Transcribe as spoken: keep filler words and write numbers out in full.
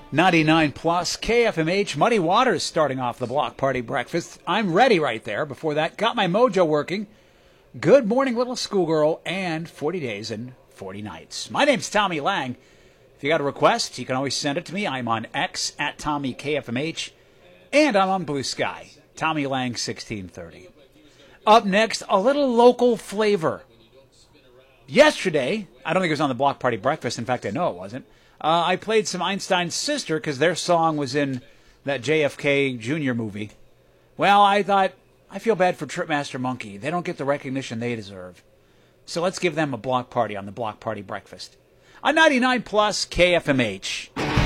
ninety-nine plus K F M H. Muddy Waters starting off the Block Party Breakfast. I'm ready right there. Before that, got my mojo working. Good morning, little schoolgirl, and forty days and forty nights. My name's Tommy Lang. If you got a request, you can always send it to me. I'm on X at Tommy K F M H, and I'm on Blue Sky, Tommy Lang sixteen thirty. Up next, a little local flavor. Yesterday, I don't think it was on the Block Party Breakfast. In fact, I know it wasn't. Uh, I played some Einstein's Sister because their song was in that J F K Junior movie. Well, I thought, I feel bad for Tripmaster Monkey. They don't get the recognition they deserve. So let's give them a block party on the Block Party Breakfast. On ninety-nine plus K F M H.